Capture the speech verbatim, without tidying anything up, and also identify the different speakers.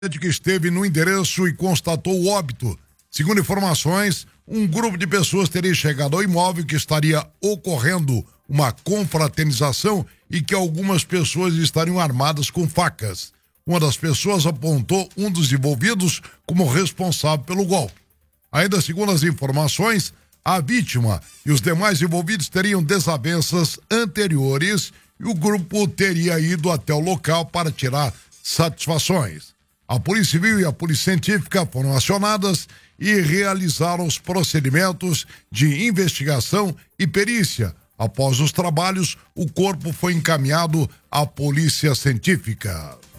Speaker 1: de que esteve no endereço e constatou o óbito. Segundo informações, um grupo de pessoas teria chegado ao imóvel que estaria ocorrendo uma confraternização e que algumas pessoas estariam armadas com facas. Uma das pessoas apontou um dos envolvidos como responsável pelo golpe. Ainda segundo as informações, a vítima e os demais envolvidos teriam desavenças anteriores e o grupo teria ido até o local para tirar satisfações. A Polícia Civil e a Polícia Científica foram acionadas e realizaram os procedimentos de investigação e perícia. Após os trabalhos, o corpo foi encaminhado à Polícia Científica.